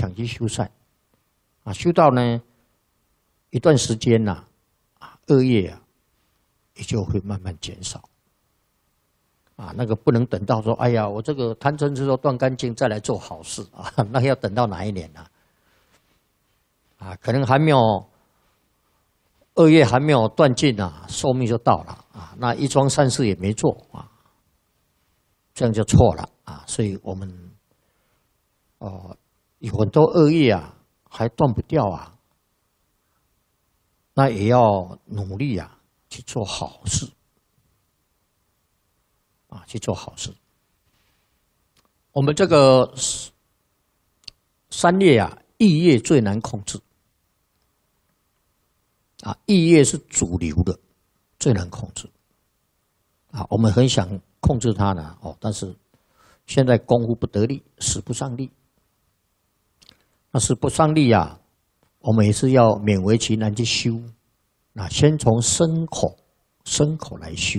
想去修善，啊，修到呢一段时间呐，啊，恶业啊也就会慢慢减少。啊，那个不能等到说，哎呀，我这个贪嗔痴都断干净再来做好事啊，那要等到哪一年呢？啊，可能还没有恶业还没有断尽啊，寿命就到了啊，那一桩善事也没做啊，这样就错了啊，所以我们有很多恶业啊，还断不掉啊，那也要努力啊去做好事。啊，去做好事。我们这个三业啊，意业最难控制。啊，意业是主流的，最难控制。啊，我们很想控制它呢，但是现在功夫不得力，使不上力。那使不上力啊，我们也是要勉为其难去修。那先从身口来修。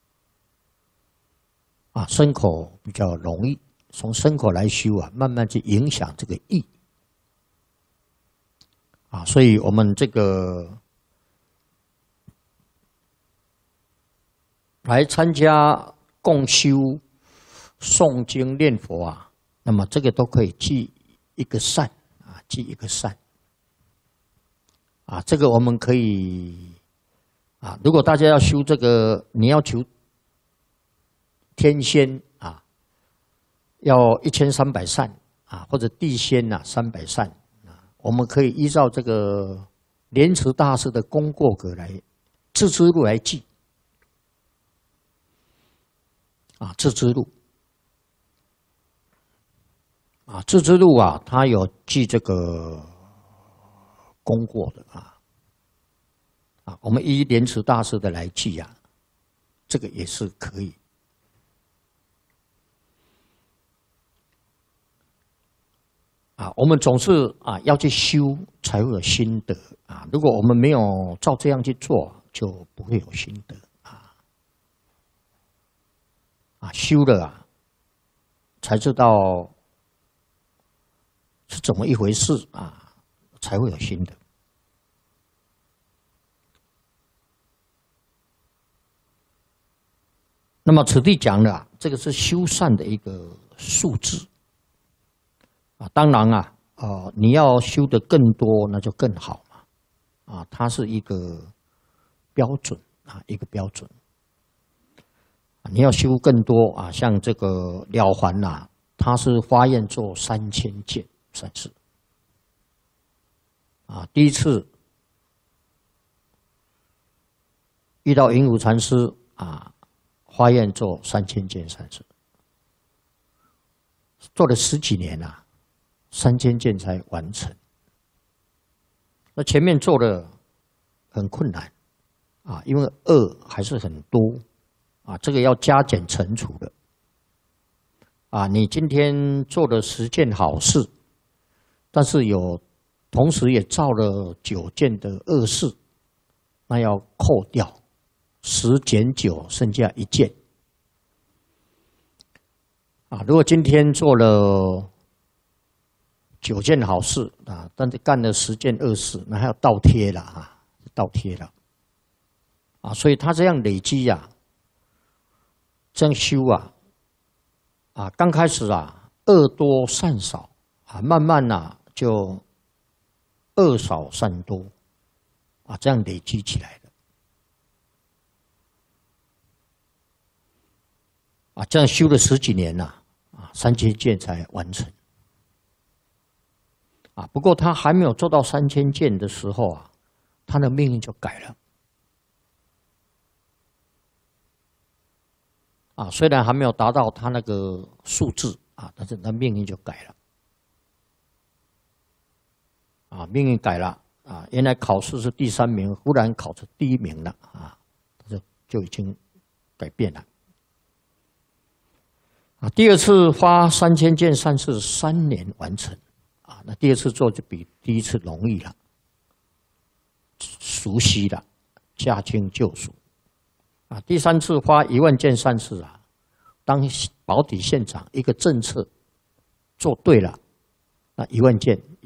啊，身口比较容易，从身口来修啊，慢慢去影响这个意。啊，所以我们这个来参加共修、诵经、念佛啊，那么这个都可以记一个善啊，记一个善。啊，这个我们可以啊，如果大家要修这个，你要求天仙啊，要1300善啊，或者地仙呐300善啊，我们可以依照这个莲池大师的功过格来自知录来记啊，自知录啊，自知录啊，它有记这个功过的啊，我们依莲池大师的来记啊，这个也是可以。啊，我们总是啊要去修，才会有心得啊。如果我们没有照这样去做，就不会有心得啊。啊，修了啊，才知道是怎么一回事啊，才会有心得。那么此地讲的这个是修善的一个数字。啊，当然啊，你要修得更多，那就更好嘛。啊，它是一个标准啊，一个标准。你要修更多啊，像这个了凡呐，它是发愿做3000件善事。啊，第一次遇到云谷禅师啊，发愿做3000件善事，做了10几年啊。3000件才完成，那前面做的很困难啊，因为恶还是很多啊，这个要加减乘除的啊。你今天做了10件好事，但是同时也造了9件的恶事，那要扣掉10减9，剩下1件啊。如果今天做了9件好事啊，但是干了10件恶事，那还要倒贴了啊，倒贴了啊，所以他这样累积啊，这样修啊，刚开始啊，恶多善少啊，慢慢啊就恶少善多啊，这样累积起来的啊，这样修了10几年了啊，3000件才完成。啊，不过他还没有做到3000件的时候啊，他的命运就改了。啊，虽然还没有达到他那个数字啊，但是他命运就改了。啊，命运改了啊，原来考试是第3名，忽然考出第1名了啊，就已经改变了。啊，第2次发3000件善事，3年完成。啊，那第2次做就比第1次容易了，熟悉了，驾轻就熟。啊，第3次发10000件善事当保底县长，一个政策做对了， 那1万件。